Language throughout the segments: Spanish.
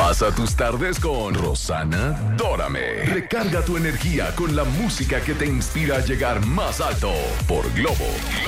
Pasa tus tardes con Rosana Dórame. Recarga tu energía con la música que te inspira a llegar más alto por Globo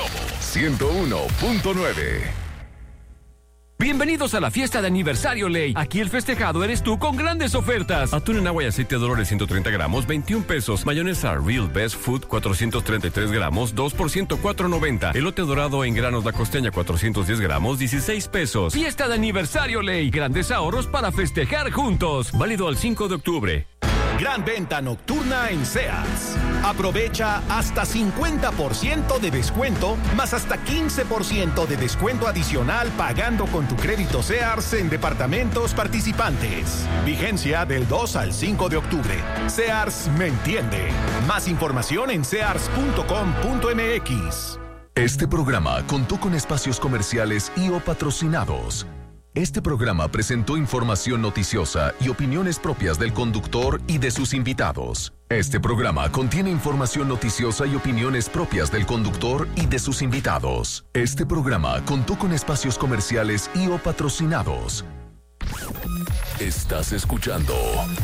101.9. Bienvenidos a la fiesta de aniversario Ley. Aquí el festejado eres tú con grandes ofertas. Atún en agua y aceite de Dolores 130 gramos, 21 pesos. Mayonesa Real Best Food 433 gramos, 2 por 104.90. Elote dorado en granos La Costeña 410 gramos, 16 pesos. Fiesta de aniversario Ley. Grandes ahorros para festejar juntos. Válido al 5 de octubre. Gran venta nocturna en Sears. Aprovecha hasta 50% de descuento, más hasta 15% de descuento adicional pagando con tu crédito Sears en departamentos participantes. Vigencia del 2 al 5 de octubre. Sears me entiende. Más información en sears.com.mx. Este programa contó con espacios comerciales y o patrocinados. Este programa presentó información noticiosa y opiniones propias del conductor y de sus invitados. Este programa contiene información noticiosa y opiniones propias del conductor y de sus invitados. Este programa contó con espacios comerciales y o patrocinados. Estás escuchando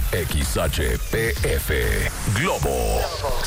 XHPF Globo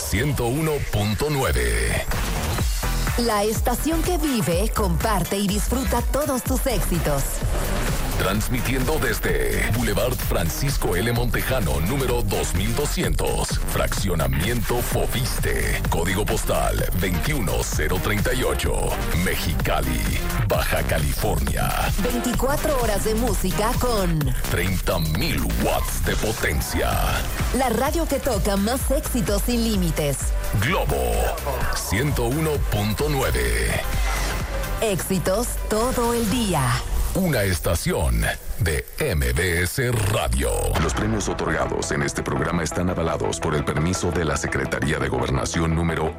101.9. La estación que vive, comparte y disfruta todos tus éxitos. Transmitiendo desde Boulevard Francisco L. Montejano, número 2200, Fraccionamiento Foviste, Código Postal 21038, Mexicali, Baja California. 24 horas de música con 30,000 watts de potencia. La radio que toca más éxitos sin límites. Globo 101.9. Éxitos todo el día. Una estación de MBS Radio. Los premios otorgados en este programa están avalados por el permiso de la Secretaría de Gobernación número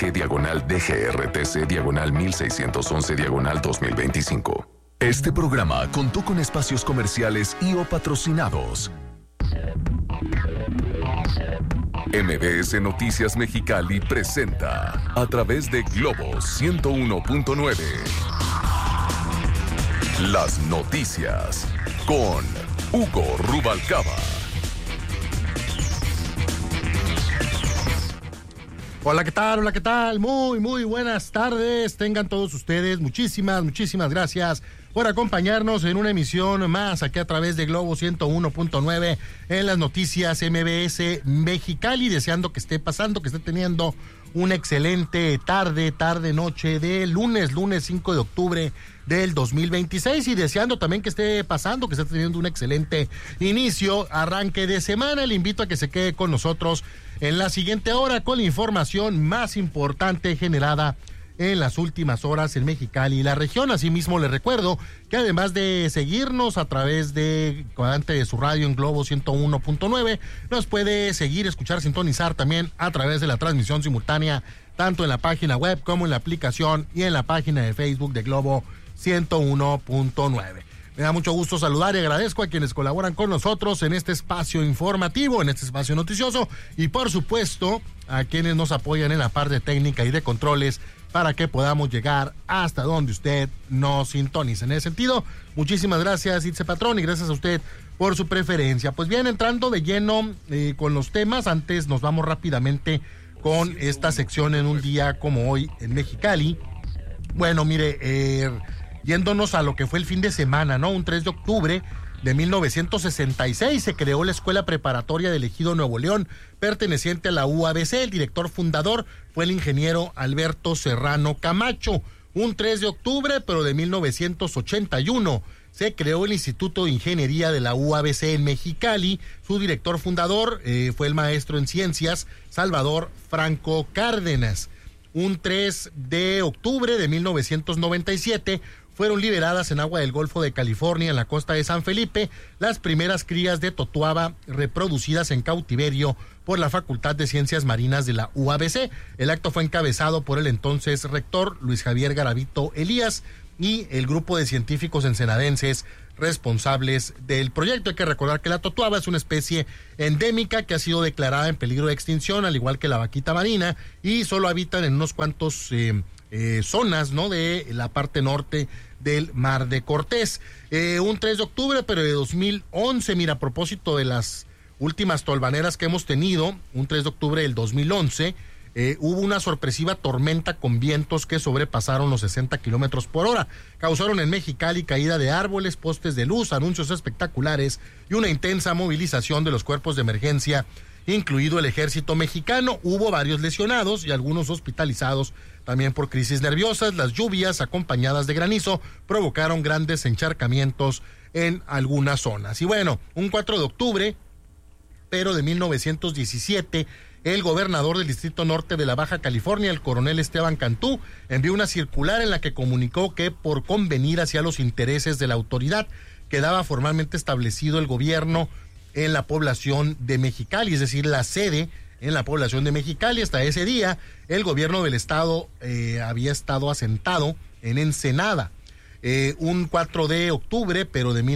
SG-DGRTC-1611-2025. Este programa contó con espacios comerciales y o patrocinados. MBS Noticias Mexicali presenta a través de Globo 101.9 las noticias con Hugo Rubalcaba. Hola, ¿qué tal? Hola, ¿qué tal? Muy buenas tardes. Tengan todos ustedes muchísimas gracias por acompañarnos en una emisión más aquí a través de Globo 101.9 en las noticias MBS Mexicali. Deseando que esté pasando, que esté teniendo una excelente noche de lunes 5 de octubre del 2026 y deseando también que esté pasando, que esté teniendo un excelente arranque de semana. Le invito a que se quede con nosotros en la siguiente hora con la información más importante generada en las últimas horas en Mexicali y la región. Asimismo, les recuerdo que además de seguirnos a través de su radio en Globo 101.9, nos puede seguir, escuchar, sintonizar también a través de la transmisión simultánea, tanto en la página web como en la aplicación y en la página de Facebook de Globo 101.9. Me da mucho gusto saludar y agradezco a quienes colaboran con nosotros en este espacio informativo, en este espacio noticioso y por supuesto a quienes nos apoyan en la parte técnica y de controles para que podamos llegar hasta donde usted nos sintonice. En ese sentido, muchísimas gracias, Itze Patrón, y gracias a usted por su preferencia. Pues bien, entrando de lleno con los temas, antes nos vamos rápidamente con esta sección en un día como hoy en Mexicali. Bueno, mire, yéndonos a lo que fue el fin de semana, ¿no? Un 3 de octubre de 1966 se creó la Escuela Preparatoria de Ejido Nuevo León, perteneciente a la UABC. El director fundador fue el ingeniero Alberto Serrano Camacho. Un 3 de octubre, pero de 1981, se creó el Instituto de Ingeniería de la UABC en Mexicali. Su director fundador fue el maestro en ciencias Salvador Franco Cárdenas. Un 3 de octubre de 1997 fueron liberadas en agua del Golfo de California, en la costa de San Felipe, las primeras crías de totuaba reproducidas en cautiverio por la Facultad de Ciencias Marinas de la UABC. El acto fue encabezado por el entonces rector Luis Javier Garavito Elías y el grupo de científicos ensenadenses responsables del proyecto. Hay que recordar que la totuaba es una especie endémica que ha sido declarada en peligro de extinción, al igual que la vaquita marina, y solo habitan en unos cuantos zonas, ¿no?, de la parte norte del Mar de Cortés. Un 3 de octubre, pero de 2011, mira, a propósito de las últimas tolvaneras que hemos tenido, un 3 de octubre del 2011, hubo una sorpresiva tormenta con vientos que sobrepasaron los 60 kilómetros por hora. Causaron en Mexicali caída de árboles, postes de luz, anuncios espectaculares y una intensa movilización de los cuerpos de emergencia, incluido el ejército mexicano. Hubo varios lesionados y algunos hospitalizados también por crisis nerviosas. Las lluvias, acompañadas de granizo, provocaron grandes encharcamientos en algunas zonas. Y bueno, un 4 de octubre, pero de 1917, el gobernador del Distrito Norte de la Baja California, el coronel Esteban Cantú, envió una circular en la que comunicó que, por convenir hacia los intereses de la autoridad, quedaba formalmente establecido el gobierno en la población de Mexicali, es decir, la sede en la población de Mexicali. Hasta ese día, el gobierno del estado había estado asentado en Ensenada. Un 4 de octubre, pero de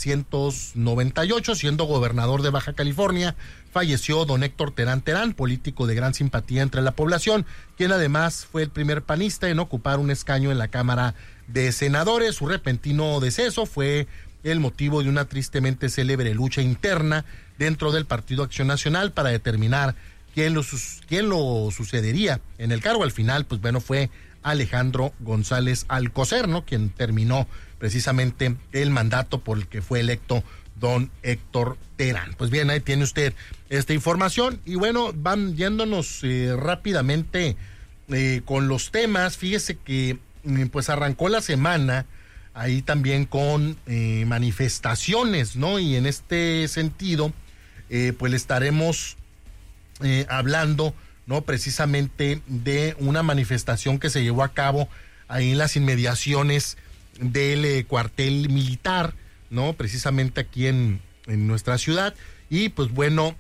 1998, siendo gobernador de Baja California, falleció don Héctor Terán Terán, político de gran simpatía entre la población, quien además fue el primer panista en ocupar un escaño en la Cámara de Senadores. Su repentino deceso fue el motivo de una tristemente célebre lucha interna dentro del Partido Acción Nacional para determinar quién lo sucedería en el cargo. Al final, pues bueno, fue Alejandro González Alcocer, ¿no?, quien terminó precisamente el mandato por el que fue electo don Héctor Terán. Pues bien, ahí tiene usted esta información. Y bueno, van yéndonos rápidamente con los temas. Fíjese que pues arrancó la semana ahí también con manifestaciones, ¿no? Y en este sentido, pues le estaremos hablando, ¿no?, precisamente de una manifestación que se llevó a cabo ahí en las inmediaciones del cuartel militar, ¿no?, precisamente aquí en nuestra ciudad. Y pues bueno,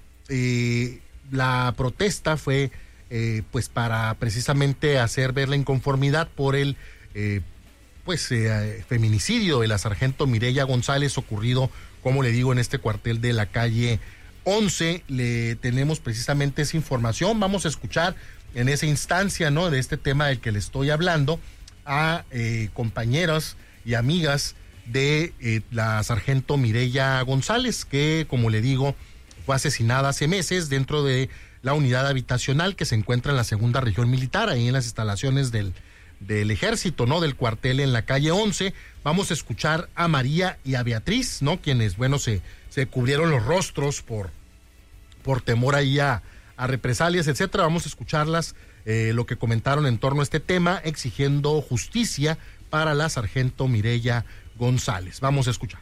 la protesta fue pues para precisamente hacer ver la inconformidad por el feminicidio de la sargento Mireya González, ocurrido, como le digo, en este cuartel de la calle 11. Le tenemos precisamente esa información. Vamos a escuchar en esa instancia, ¿no?, de este tema del que le estoy hablando, a compañeras y amigas de la sargento Mireya González, que, como le digo, fue asesinada hace meses dentro de la unidad habitacional que se encuentra en la segunda región militar, ahí en las instalaciones del ejército, ¿no?, del cuartel en la calle 11. Vamos a escuchar a María y a Beatriz, ¿no?, quienes, bueno, se cubrieron los rostros por temor ahí a represalias, etcétera. Vamos a escucharlas, lo que comentaron en torno a este tema, exigiendo justicia para la sargento Mireya González. Vamos a escuchar.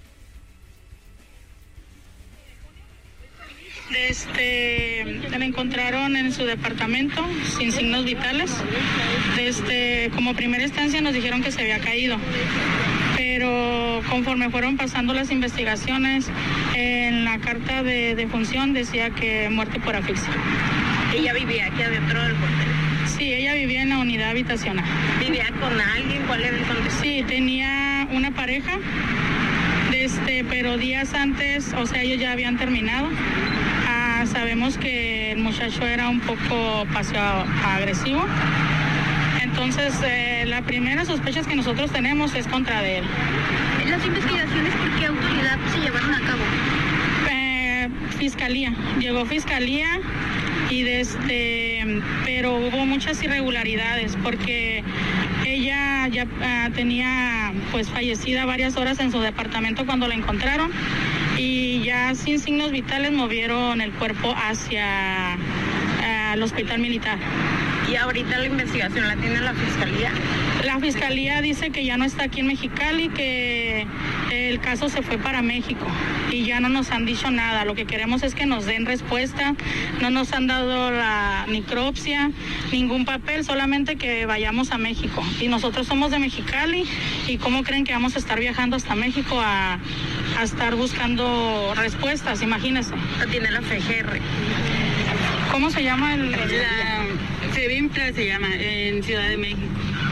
La encontraron en su departamento sin signos vitales. Como primera instancia nos dijeron que se había caído, pero conforme fueron pasando las investigaciones, en la carta de defunción decía que muerte por asfixia. ¿Ella vivía aquí adentro del cuartel? Sí, ella vivía en la unidad habitacional. ¿Vivía con alguien? ¿Cuál era el contexto? Sí, tenía una pareja, pero días antes, o sea, ellos ya habían terminado. Sabemos que el muchacho era un poco agresivo. Entonces, la primera sospecha que nosotros tenemos es contra de él. ¿Las investigaciones por qué autoridad se llevaron a cabo? Fiscalía. Llegó Fiscalía y pero hubo muchas irregularidades porque ella ya tenía pues fallecida varias horas en su departamento cuando la encontraron, y ya sin signos vitales movieron el cuerpo hacia el hospital militar. ¿Y ahorita la investigación la tiene la Fiscalía? La Fiscalía dice que ya no está aquí en Mexicali, que el caso se fue para México y ya no nos han dicho nada. Lo que queremos es que nos den respuesta. No nos han dado la necropsia, ningún papel, solamente que vayamos a México. Y nosotros somos de Mexicali, ¿y cómo creen que vamos a estar viajando hasta México a estar buscando respuestas? Imagínense. ¿No tiene la FGR? ¿Cómo se llama la FEBIMPLA se llama, en Ciudad de México.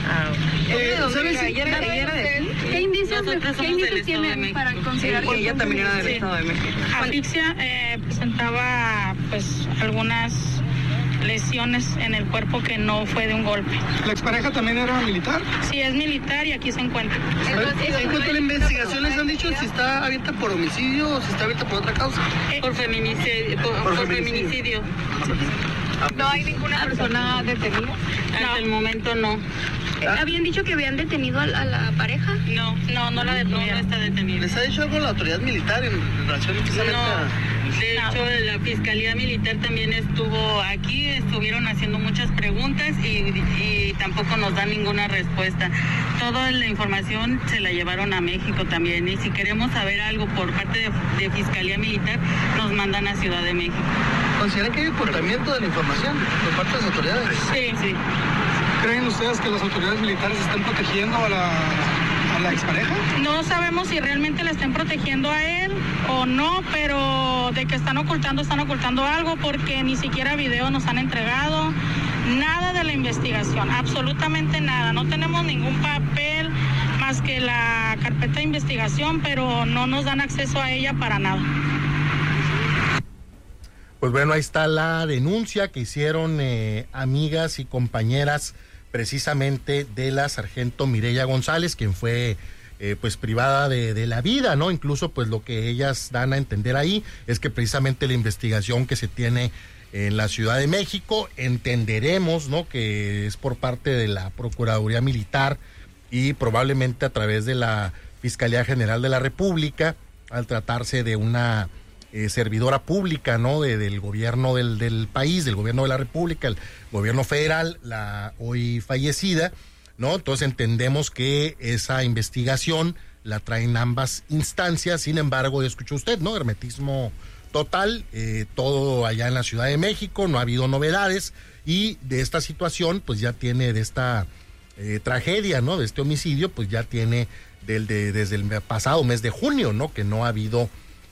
¿Qué indicios tienen para considerar que ella también era del Estado de México? Asfixia presentaba pues algunas lesiones en el cuerpo que no fue de un golpe. ¿La expareja también era militar? Sí, es militar y aquí se encuentra. ¿En cuanto a la investigación les han dicho si está abierta por homicidio o si está abierta por otra causa? Por feminicidio. Por feminicidio. ¿No hay ninguna persona detenida? Hasta el momento no. ¿Habían dicho que habían detenido a la pareja? No la detuvieron. No está detenida. ¿Les ha dicho algo la autoridad militar en relación precisamente De hecho, la Fiscalía Militar también estuvo aquí, estuvieron haciendo muchas preguntas y tampoco nos dan ninguna respuesta. Toda la información se la llevaron a México también, y si queremos saber algo por parte de Fiscalía Militar, nos mandan a Ciudad de México. ¿Consideran que hay ocultamiento de la información por parte de las autoridades? Sí. ¿Creen ustedes que las autoridades militares están protegiendo a la expareja? No sabemos si realmente le estén protegiendo a él o no, pero de que están ocultando algo, porque ni siquiera video nos han entregado, nada de la investigación, absolutamente nada. No tenemos ningún papel más que la carpeta de investigación, pero no nos dan acceso a ella para nada. Pues bueno, ahí está la denuncia que hicieron amigas y compañeras precisamente de la sargento Mireya González, quien fue pues privada de la vida, ¿no? Incluso pues lo que ellas dan a entender ahí es que precisamente la investigación que se tiene en la Ciudad de México, entenderemos, ¿no?, que es por parte de la Procuraduría Militar y probablemente a través de la Fiscalía General de la República, al tratarse de una servidora pública, ¿no?, del gobierno del país, del gobierno de la República, el gobierno federal, la hoy fallecida, ¿no? Entonces entendemos que esa investigación la traen ambas instancias. Sin embargo, escuchó usted, ¿no?, hermetismo total, todo allá en la Ciudad de México, no ha habido novedades, y de esta situación, pues ya tiene, de esta tragedia, ¿no?, de este homicidio, pues ya tiene desde el pasado mes de junio, ¿no?, que no ha habido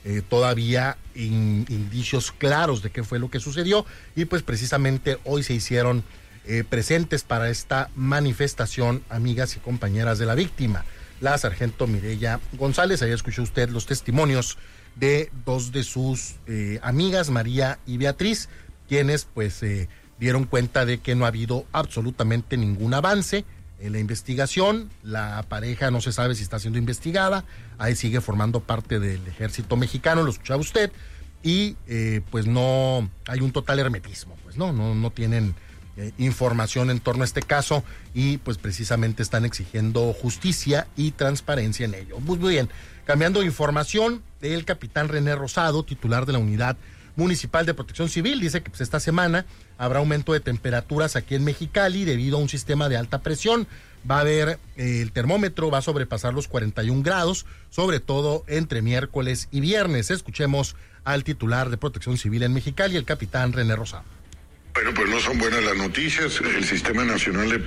todavía indicios claros de qué fue lo que sucedió, y pues precisamente hoy se hicieron presentes para esta manifestación amigas y compañeras de la víctima, la sargento Mireya González. Ahí escuchó usted los testimonios de dos de sus amigas, María y Beatriz, quienes pues dieron cuenta de que no ha habido absolutamente ningún avance en la investigación. La pareja no se sabe si está siendo investigada, ahí sigue formando parte del ejército mexicano, lo escuchaba usted, y pues no hay un total hermetismo, pues no tienen información en torno a este caso, y pues precisamente están exigiendo justicia y transparencia en ello. Muy bien, cambiando de información, el capitán René Rosado, titular de la Unidad Municipal de Protección Civil, dice que pues esta semana habrá aumento de temperaturas aquí en Mexicali debido a un sistema de alta presión. Va a haber, el termómetro va a sobrepasar los 41 grados, sobre todo entre miércoles y viernes. Escuchemos al titular de Protección Civil en Mexicali, el capitán René Rosado. Bueno, pues no son buenas las noticias. El Sistema Nacional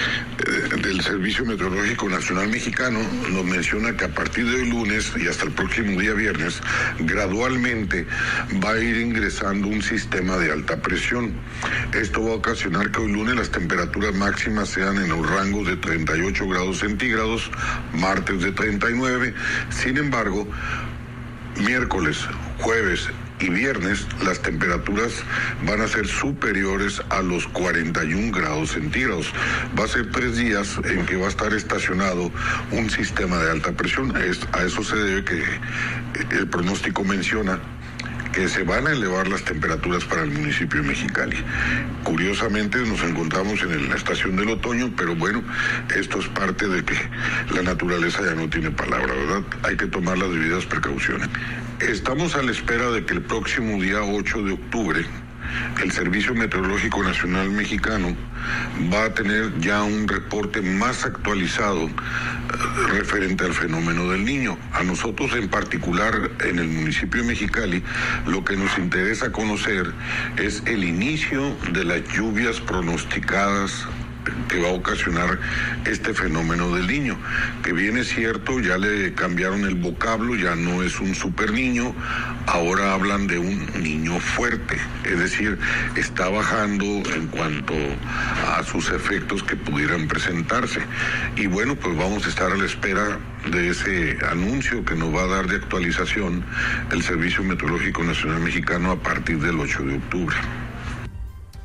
del Servicio Meteorológico Nacional Mexicano nos menciona que a partir de hoy lunes y hasta el próximo día viernes, gradualmente va a ir ingresando un sistema de alta presión. Esto va a ocasionar que hoy lunes las temperaturas máximas sean en los rangos de 38 grados centígrados, martes de 39. Sin embargo, miércoles, jueves y viernes las temperaturas van a ser superiores a los 41 grados centígrados. Va a ser 3 días en que va a estar estacionado un sistema de alta presión. A eso se debe que el pronóstico menciona que se van a elevar las temperaturas para el municipio de Mexicali. Curiosamente nos encontramos en la estación del otoño, pero bueno, esto es parte de que la naturaleza ya no tiene palabra, ¿verdad? Hay que tomar las debidas precauciones. Estamos a la espera de que el próximo día 8 de octubre el Servicio Meteorológico Nacional Mexicano va a tener ya un reporte más actualizado referente al fenómeno del Niño. A nosotros en particular en el municipio de Mexicali lo que nos interesa conocer es el inicio de las lluvias pronosticadas que va a ocasionar este fenómeno del Niño, que bien es cierto, ya le cambiaron el vocablo, ya no es un super niño, ahora hablan de un niño fuerte, es decir, está bajando en cuanto a sus efectos que pudieran presentarse. Y bueno, pues vamos a estar a la espera de ese anuncio que nos va a dar de actualización el Servicio Meteorológico Nacional Mexicano a partir del 8 de octubre.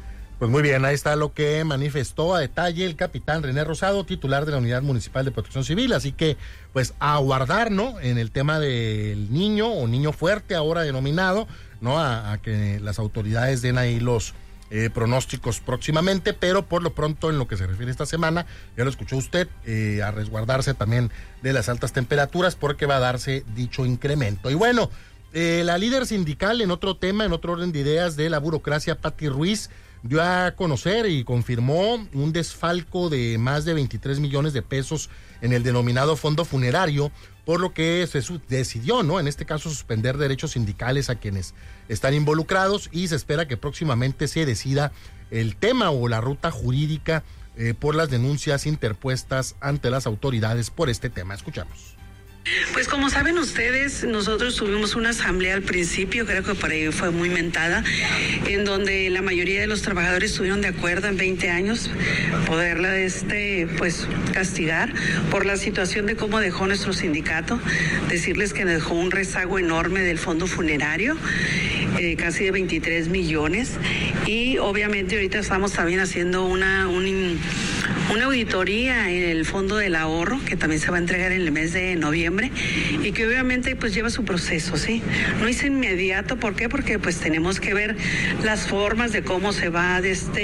Pues muy bien, ahí está lo que manifestó a detalle el capitán René Rosado, titular de la Unidad Municipal de Protección Civil. Así que, pues, a aguardar, ¿no? En el tema del niño o niño fuerte, ahora denominado, ¿no? A que las autoridades den ahí los pronósticos próximamente, pero por lo pronto, en lo que se refiere a esta semana, ya lo escuchó usted, a resguardarse también de las altas temperaturas, porque va a darse dicho incremento. Y bueno, la líder sindical, en otro tema, en otro orden de ideas de la burocracia, Pati Ruiz, dio a conocer y confirmó un desfalco de más de 23 millones de pesos en el denominado fondo funerario, por lo que se decidió, ¿no? En este caso, suspender derechos sindicales a quienes están involucrados, y se espera que próximamente se decida el tema o la ruta jurídica por las denuncias interpuestas ante las autoridades por este tema. Escuchamos. Pues como saben ustedes, nosotros tuvimos una asamblea al principio, creo que por ahí fue muy mentada, en donde la mayoría de los trabajadores estuvieron de acuerdo en 20 años poderla pues castigar por la situación de cómo dejó nuestro sindicato. Decirles que dejó un rezago enorme del fondo funerario, casi de 23 millones, y obviamente ahorita estamos también haciendo una auditoría en el fondo del ahorro, que también se va a entregar en el mes de noviembre, y que obviamente pues lleva su proceso, ¿sí? No es inmediato, ¿por qué? Porque pues tenemos que ver las formas de cómo se va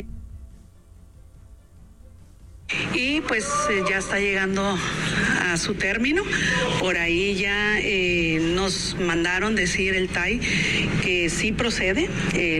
y pues ya está llegando a su término. Por ahí ya nos mandaron decir el TAI que sí procede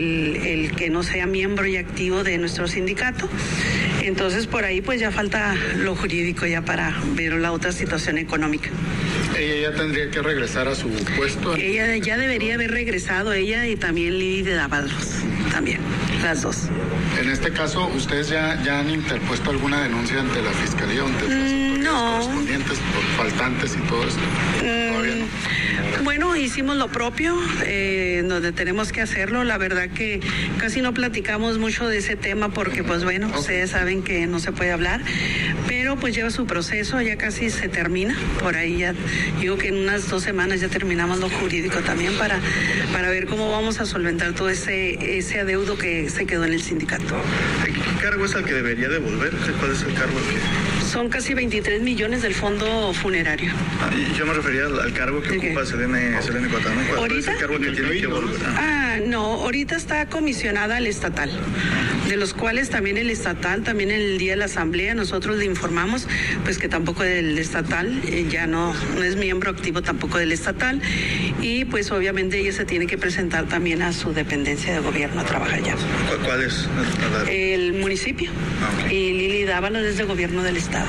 el que no sea miembro y activo de nuestro sindicato. Entonces por ahí pues ya falta lo jurídico ya para ver la otra situación económica. ¿Ella ya tendría que regresar a su puesto? Ella ya debería haber regresado, ella y también Lili de Dávalos, también, las dos. En este caso, ¿ustedes ya han interpuesto alguna denuncia ante la Fiscalía o ante las autoridades correspondientes por faltantes y todo esto? Todavía no. Bueno, hicimos lo propio, donde tenemos que hacerlo. La verdad que casi no platicamos mucho de ese tema porque, pues bueno, ustedes saben que no se puede hablar, pero pues lleva su proceso, ya casi se termina. Por ahí ya digo que en unas 2 semanas ya terminamos lo jurídico también para ver cómo vamos a solventar todo ese adeudo que se quedó en el sindicato. ¿Qué cargo es el que debería devolver? ¿Cuál es el cargo que...? Son casi 23 millones del fondo funerario. Yo me refería al cargo que ocupa Selene Cotano. ¿Cuál es el cargo que tiene que devolver? No, ahorita está comisionada al estatal, de los cuales también el estatal, también el día de la asamblea, nosotros le informamos pues que tampoco del estatal, ya no es miembro activo tampoco del estatal, y pues obviamente ella se tiene que presentar también a su dependencia de gobierno a trabajar ya. ¿Cuál es? El municipio. Okay. Y Lili Dávalos es del gobierno del estado.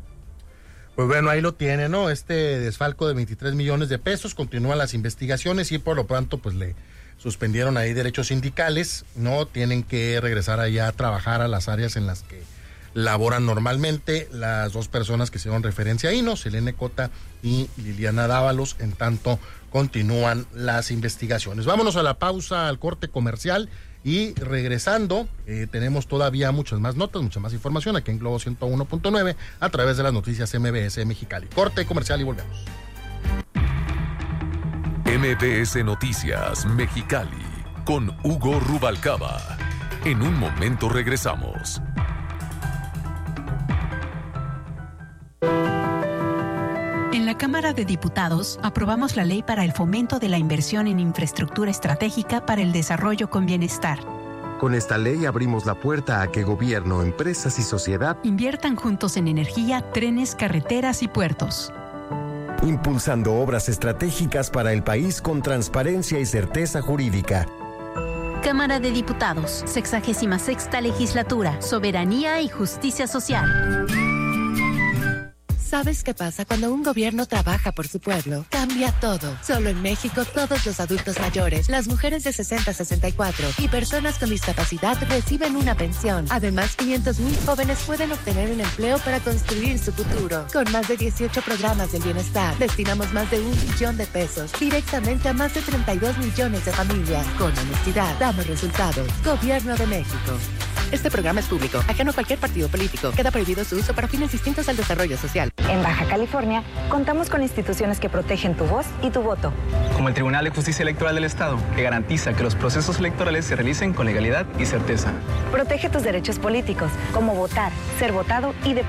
Pues bueno, ahí lo tiene, ¿no? Este desfalco de 23 millones de pesos, continúan las investigaciones y por lo pronto pues le suspendieron ahí derechos sindicales, ¿no? Tienen que regresar allá a trabajar a las áreas en las que laboran normalmente las 2 personas que hicieron referencia ahí, ¿no? Selene Cota y Liliana Dávalos, en tanto continúan las investigaciones. Vámonos a la pausa, al corte comercial, y regresando tenemos todavía muchas más notas, mucha más información aquí en Globo 101.9 a través de las noticias MBS Mexicali. Corte comercial y volvemos. MBS Noticias Mexicali con Hugo Rubalcaba. En un momento regresamos. En la Cámara de Diputados aprobamos la ley para el fomento de la inversión en infraestructura estratégica para el desarrollo con bienestar. Con esta ley abrimos la puerta a que gobierno, empresas y sociedad inviertan juntos en energía, trenes, carreteras y puertos. Impulsando obras estratégicas para el país con transparencia y certeza jurídica. Cámara de Diputados, 66ª Legislatura, Soberanía y Justicia Social. ¿Sabes qué pasa cuando un gobierno trabaja por su pueblo? Cambia todo. Solo en México, todos los adultos mayores, las mujeres de 60 a 64 y personas con discapacidad reciben una pensión. Además, 500,000 jóvenes pueden obtener un empleo para construir su futuro. Con más de 18 programas del bienestar, destinamos más de 1 billón de pesos directamente a más de 32 millones de familias. Con honestidad, damos resultados. Gobierno de México. Este programa es público, ajeno a cualquier partido político. Queda prohibido su uso para fines distintos al desarrollo social. En Baja California, contamos con instituciones que protegen tu voz y tu voto. Como el Tribunal de Justicia Electoral del Estado, que garantiza que los procesos electorales se realicen con legalidad y certeza. Protege tus derechos políticos, como votar, ser votado y de